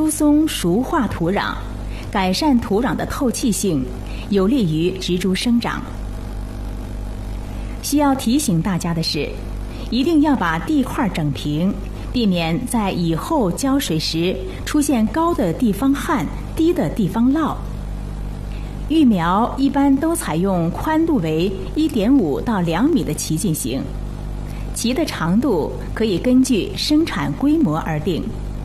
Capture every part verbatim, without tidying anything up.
疏松熟化土壤，改善土壤的透气性，有利于植株生长。需要提醒大家的是，一定要把地块整平，避免在以后浇水时出现高的地方旱、低的地方涝。育苗一般都采用宽度为 一点五到两米的畦进行，畦的长度可以根据生产规模而定。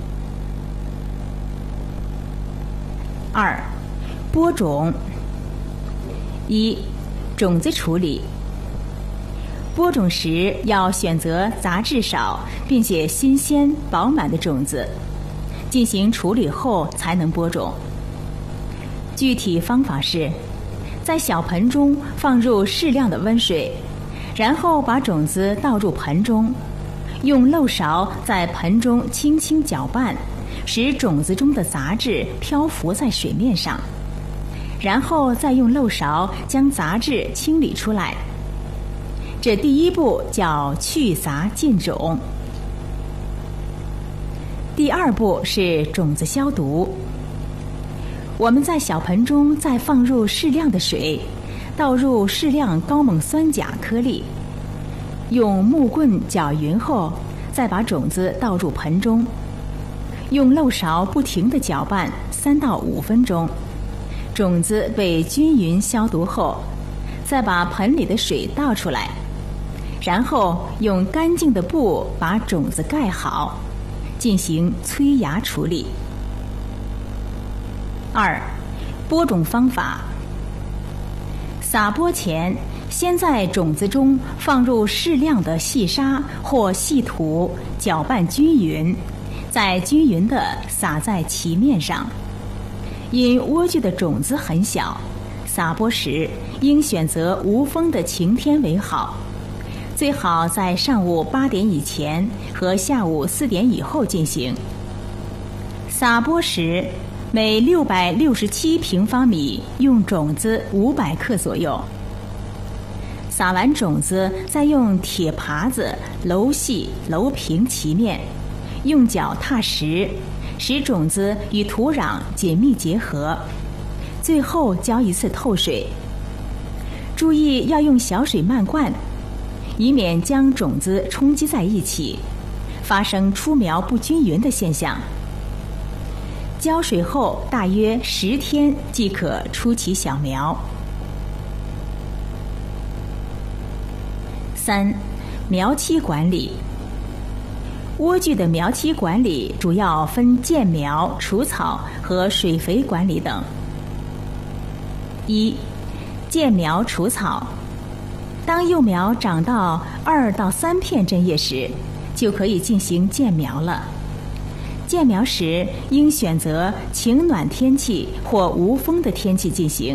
二、播种。一、种子处理。播种时要选择杂质少并且新鲜饱满的种子，进行处理后才能播种。具体方法是，在小盆中放入适量的温水，然后把种子倒入盆中，用漏勺在盆中轻轻搅拌，使种子中的杂质漂浮在水面上，然后再用漏勺将杂质清理出来。这第一步叫去杂进种。第二步是种子消毒。我们在小盆中再放入适量的水，倒入适量高锰酸钾颗粒，用木棍搅匀后，再把种子倒入盆中，用漏勺不停地搅拌三到五分钟，种子被均匀消毒后，再把盆里的水倒出来，然后用干净的布把种子盖好，进行催芽处理。二、播种方法。撒播前，先在种子中放入适量的细沙或细土，搅拌均匀，再均匀地撒在畦面上。因莴苣的种子很小，撒播时应选择无风的晴天为好，最好在上午八点以前和下午四点以后进行。撒播时，每六百六十七平方米用种子五百克左右。撒完种子，再用铁耙子揉细揉平畦面，用脚踏实，使种子与土壤紧密结合。最后浇一次透水，注意要用小水漫灌，以免将种子冲击在一起，发生出苗不均匀的现象。浇水后大约十天即可出其小苗。三、苗期管理。莴苣的苗期管理主要分间苗、除草和水肥管理等。一、间苗除草。当幼苗长到二到三片针叶时，就可以进行间苗了。间苗时应选择晴暖天气或无风的天气进行。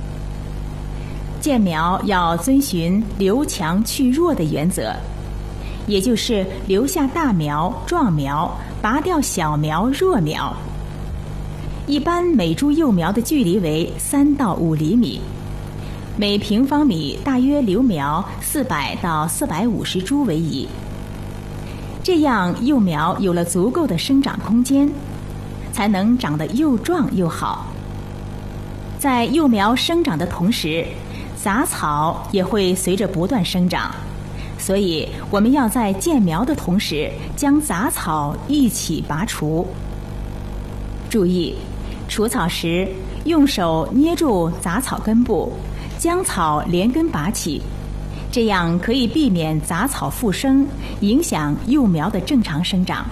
间苗要遵循留强去弱的原则，也就是留下大苗、壮苗，拔掉小苗、弱苗。一般每株幼苗的距离为三到五厘米，每平方米大约留苗四百到四百五十株为宜。这样幼苗有了足够的生长空间，才能长得又壮又好。在幼苗生长的同时，杂草也会随着不断生长，所以我们要在间苗的同时将杂草一起拔除。注意，除草时用手捏住杂草根部，将草连根拔起，这样可以避免杂草复生，影响幼苗的正常生长。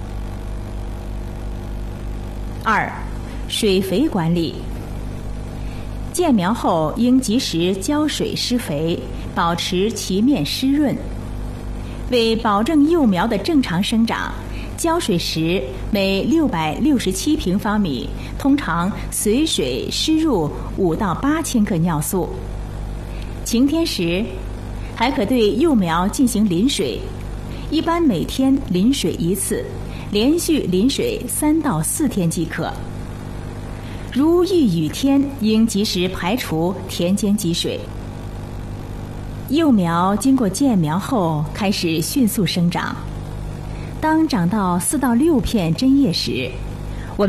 二、水肥管理。间苗后应及时浇水施肥，保持畦面湿润。为保证幼苗的正常生长，浇水时每六百六十七平方米通常随水施入五到八千克尿素。晴天时还可对幼苗进行淋水，一般每天淋水一次，连续淋水三到四天即可。如遇雨天，应及时排除田间积水。幼苗经过间苗后开始迅速生长，当长到四到六片针叶时，